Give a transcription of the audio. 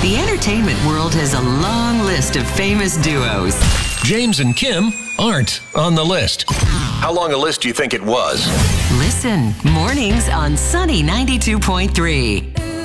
The entertainment world has a long list of famous duos. James and Kim aren't on the list. How long a list do you think it was? Listen, mornings on Sunny 92.3.